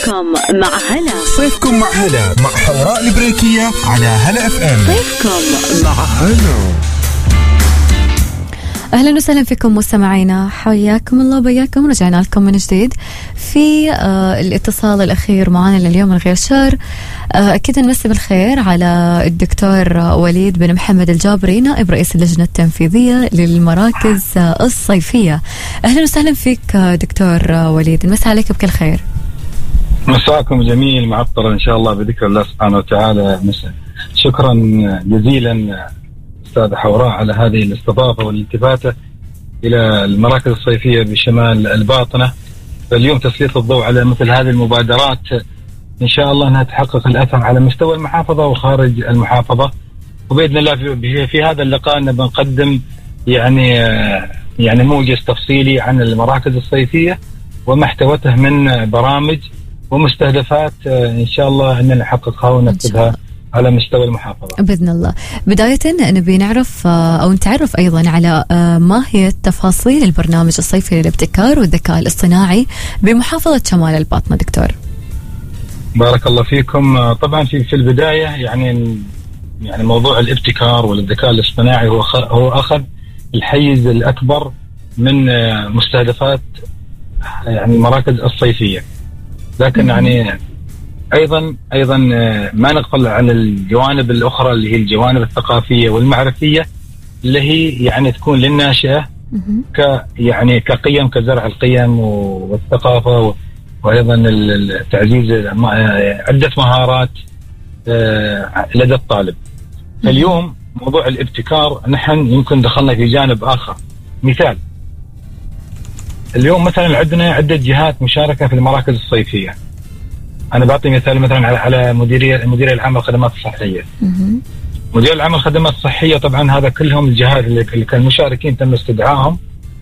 صيفكم مع هلا. صيفكم مع هلا مع حوراء البريكية على هلا اف ام. صيفكم مع هلا. أهلا وسهلا فيكم مستمعينا، حياكم الله وبياكم. رجعنا لكم من جديد في الاتصال الأخير معنا لليوم من غير شر. أكيد نمسي بالخير على الدكتور وليد بن محمد الجابري، نائب رئيس اللجنة التنفيذية للمراكز الصيفية. أهلا وسهلا فيك دكتور وليد، نمسي عليك بكل خير. مساكم جميل معطر إن شاء الله بذكر الله سبحانه وتعالى. شكرا جزيلا أستاذ حوراء على هذه الاستضافة والالتفاتة إلى المراكز الصيفية بشمال الباطنة. فاليوم تسليط الضوء على مثل هذه المبادرات إن شاء الله أنها تحقق الأثر على مستوى المحافظة وخارج المحافظة. وبإذن الله في هذا اللقاء بنقدم يعني موجز تفصيلي عن المراكز الصيفية وما احتوته من برامج ومستهدفات إن شاء الله أننا نحققها وننفذها على مستوى المحافظة بإذن الله. بداية نبي نعرف أو نتعرف أيضا على ما هي تفاصيل البرنامج الصيفي للابتكار والذكاء الاصطناعي بمحافظة شمال الباطنة دكتور. بارك الله فيكم. طبعا في البداية يعني موضوع الابتكار والذكاء الاصطناعي هو أخذ الحيز الأكبر من مستهدفات المراكز الصيفية، لكن أيضا ما نغفل عن الجوانب الأخرى اللي هي الجوانب الثقافية والمعرفية اللي هي تكون للناشئة كقيم، كزرع القيم والثقافة، وأيضا تعزيز عدة مهارات لدى الطالب. اليوم موضوع الابتكار نحن يمكن دخلنا في جانب آخر. مثال، اليوم مثلا عندنا عدة جهات مشاركة في المراكز الصيفية. أنا بعطي مثال مثلا على مديرية العام الخدمات الصحية. مدير العام الخدمات الصحية طبعا هذا كلهم الجهات اللي كان مشاركين تم استدعائهم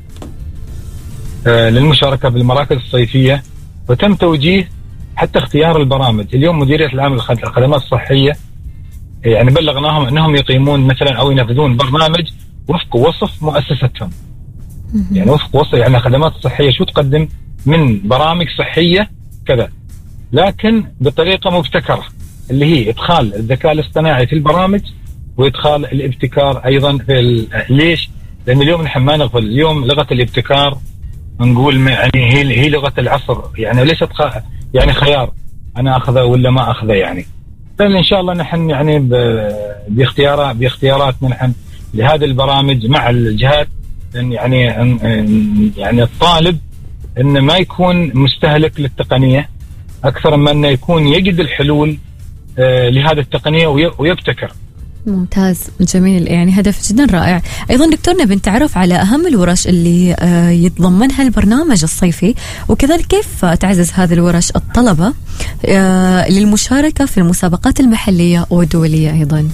للمشاركة في المراكز الصيفية، وتم توجيه حتى اختيار البرامج. اليوم مديرية العام الخدمات الصحية بلغناهم أنهم يقيمون مثلا أو ينفذون برنامج وفق وصف مؤسستهم. وفق وصف الخدمات الصحية شو تقدم من برامج صحية كذا، لكن بطريقة مبتكرة اللي هي إدخال الذكاء الاصطناعي في البرامج وإدخال الابتكار أيضا في ليش؟ لأن اليوم نحن ما نغفل، اليوم لغة الابتكار نقول هي لغة العصر، ليست خيار أنا أخذه ولا ما أخذه. فإن شاء الله نحن باختيارات نحن لهذه البرامج مع الجهات الطالب إن ما يكون مستهلك للتقنية أكثر من أنه يكون يجد الحلول لهذه التقنية ويبتكر. ممتاز، جميل، هدف جدا رائع. أيضا دكتورنا بنتعرف على أهم الورش اللي يتضمنها البرنامج الصيفي، وكذلك كيف تعزز هذه الورش الطلبة للمشاركة في المسابقات المحلية والدولية أيضا.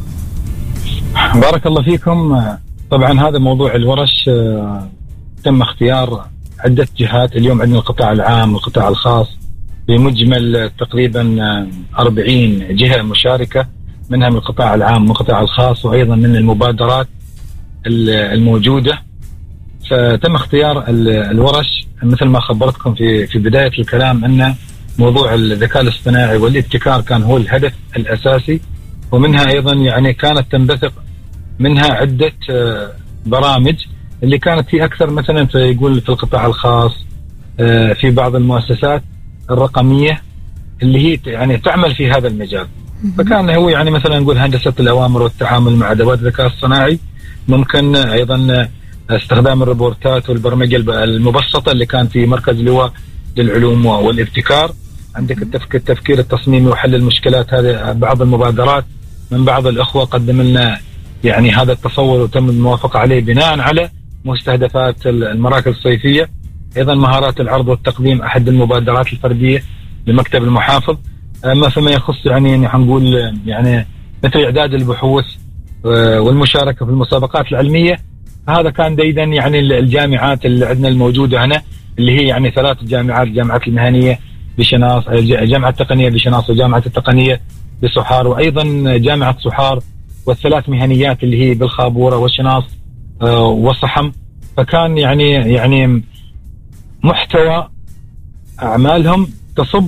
بارك الله فيكم. طبعا هذا موضوع الورش تم اختيار عدة جهات. اليوم عندنا القطاع العام والقطاع الخاص بمجمل تقريبا 40 جهة مشاركة، منها من القطاع العام ومن القطاع الخاص وأيضا من المبادرات الموجودة. فتم اختيار الورش مثل ما خبرتكم في بداية الكلام أن موضوع الذكاء الاصطناعي والابتكار كان هو الهدف الأساسي، ومنها أيضا كانت تنبثق منها عدة برامج اللي كانت في أكثر مثلا يقول في القطاع الخاص في بعض المؤسسات الرقمية اللي هي تعمل في هذا المجال. فكان هو مثلا نقول هندسة الأوامر والتعامل مع أدوات الذكاء الصناعي، ممكن أيضا استخدام الروبورتات والبرمجة المبسطة اللي كان في مركز لواء للعلوم والابتكار. عندك التفكير التصميمي وحل المشكلات. هذه بعض المبادرات من بعض الأخوة قدم لنا هذا التصور وتم الموافقة عليه بناء على مستهدفات المراكز الصيفية. أيضا مهارات العرض والتقديم أحد المبادرات الفردية لمكتب المحافظ. أما فيما يخص نقول مثل إعداد البحوث والمشاركة في المسابقات العلمية، هذا كان ديدا الجامعات اللي عندنا الموجودة هنا اللي هي 3 جامعات، الجامعات المهنية بشناص، جامعة التقنية بشناص، وجامعة التقنية بصحار، وأيضا جامعة صحار، والثلاث مهنيات اللي هي بالخابورة والشناص وصحم. فكان يعني محتوى أعمالهم تصب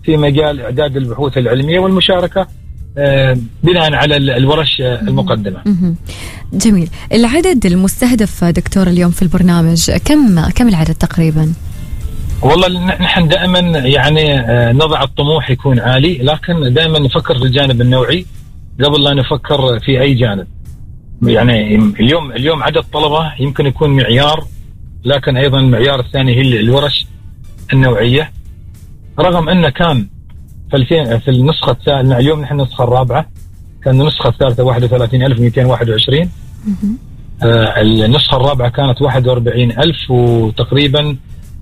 في مجال إعداد البحوث العلمية والمشاركة بناء على الورش المقدمة. جميل. العدد المستهدف دكتور اليوم في البرنامج كم العدد تقريبا؟ والله نحن دائما يعني نضع الطموح يكون عالي، لكن دائما نفكر في الجانب النوعي قبل لا نفكر في أي جانب. يعني اليوم عدد طلبة يمكن يكون معيار، لكن أيضا المعيار الثاني هي الورش النوعية. رغم أن كان في النسخة الثالثة، اليوم نحن النسخة الرابعة، كان النسخة الثالثة 31,221. النسخة الرابعة كانت 41,000 وتقريبا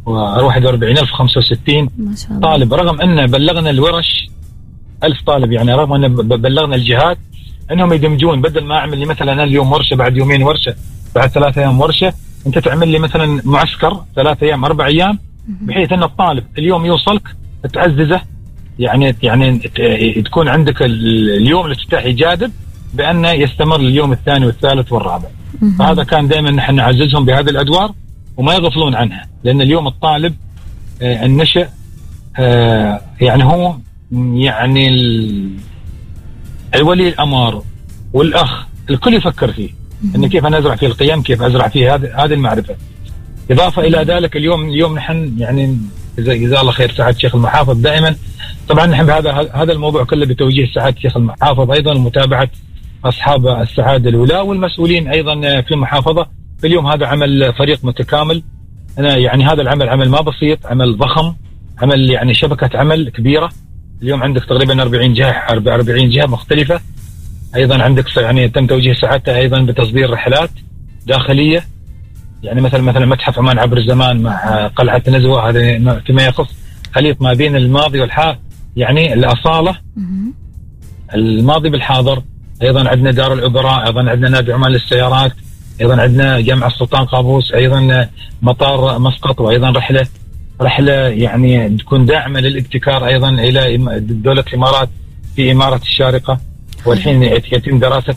41,065 طالب. رغم أن بلغنا الورش 1000 طالب، يعني رغم أن بلغنا الجهات أنهم يدمجون، بدل ما أعمل لي مثلا أنا اليوم ورشة، بعد يومين ورشة، بعد 3 أيام ورشة، أنت تعمل لي مثلا معسكر 3 أيام 4 أيام، بحيث أن الطالب اليوم يوصلك تعززه، يعني تكون عندك اليوم الافتتاحي جاذب بأنه يستمر اليوم الثاني والثالث والرابع. فهذا كان دائما نحن نعززهم بهذه الأدوار وما يغفلون عنها، لأن اليوم الطالب النشأ يعني هو يعني الولي الأمر والأخ، الكل يفكر فيه إن كيف أنا أزرع فيه القيم، كيف أزرع فيه هذه المعرفة. إضافة إلى ذلك اليوم نحن يعني جزاه الله خير سعادة الشيخ المحافظ دائما، طبعا نحن هذا الموضوع كله بتوجيه سعادة الشيخ المحافظ، أيضا متابعة أصحاب السعادة الولاة والمسؤولين أيضا في المحافظة. في اليوم هذا عمل فريق متكامل. أنا يعني هذا العمل عمل ما بسيط، عمل ضخم، عمل يعني شبكة عمل كبيرة. اليوم عندك تقريبا 40 جهة مختلفة. أيضا عندك يعني تم توجيه سعادته أيضا بتصدير رحلات داخلية، يعني مثلا متحف عمان عبر الزمان مع قلعة نزوة، هذا فيما يخص خليط ما بين الماضي والحاضر، يعني الأصالة الماضي بالحاضر. أيضا عندنا دار الأوبرا، أيضا عندنا نادي عمان للسيارات، أيضا عندنا جامع السلطان قابوس، أيضا مطار مسقط، وأيضا رحلة يعني تكون داعمة للابتكار أيضا إلى دولة الإمارات في إمارة الشارقة. والحين يتم دراسة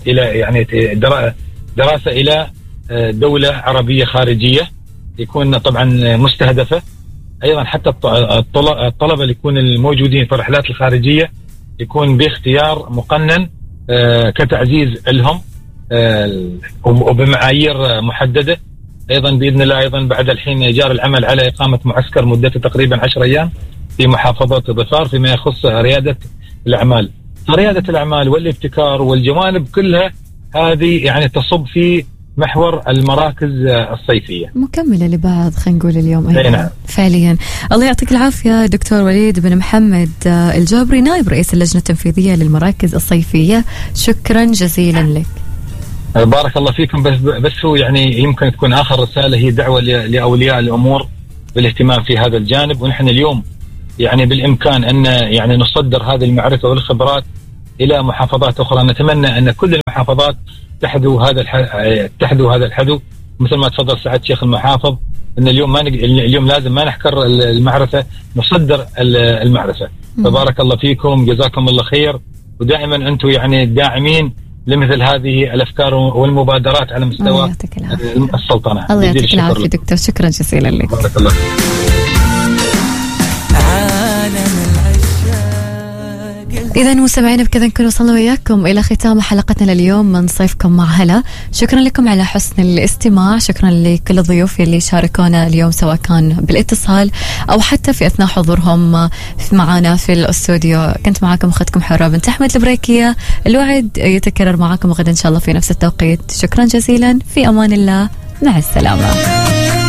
إلى دولة عربية خارجية يكون طبعا مستهدفة. أيضا حتى الطلبة اللي يكون الموجودين في الرحلات الخارجية يكون باختيار مقنن كتعزيز لهم وبمعايير محددة. أيضا بإذن الله أيضا بعد الحين جار العمل على إقامة معسكر مدته تقريبا 10 أيام في محافظة ظفار فيما يخص ريادة الأعمال. فريادة الأعمال والابتكار والجوانب كلها هذه يعني تصب في محور المراكز الصيفية مكملة لبعض، خلينا نقول اليوم أيضا. نعم. فعليا. الله يعطيك العافية دكتور وليد بن محمد الجابري، نائب رئيس اللجنة التنفيذية للمراكز الصيفية، شكرا جزيلا لك. بارك الله فيكم. بس هو يعني يمكن تكون آخر رسالة هي دعوة لأولياء الأمور بالاهتمام في هذا الجانب. ونحن اليوم يعني بالإمكان أن يعني نصدر هذه المعرفة والخبرات إلى محافظات أخرى. نتمنى أن كل المحافظات تحذو هذا الحذو، مثل ما تفضل سعادة الشيخ المحافظ أن اليوم لازم ما نحكر المعرفة، نصدر المعرفة. فبارك الله فيكم، جزاكم الله خير، ودائما أنتم يعني داعمين لمثل هذه الأفكار والمبادرات على مستوى السلطنة. الله يعطيك العافية دكتور، شكرا جزيلا لك. بارك الله. إذا مستمعينا بكذا نكون وصلنا وياكم إلى ختام حلقتنا لليوم من صيفكم مع هلا. شكرا لكم على حسن الاستماع، شكرا لكل الضيوف اللي شاركونا اليوم سواء كان بالاتصال أو حتى في أثناء حضورهم معنا في الاستوديو. كنت معاكم أختكم حرة بنت أحمد البريكية، الوعد يتكرر معاكم غدا إن شاء الله في نفس التوقيت. شكرا جزيلا، في أمان الله، مع السلامة.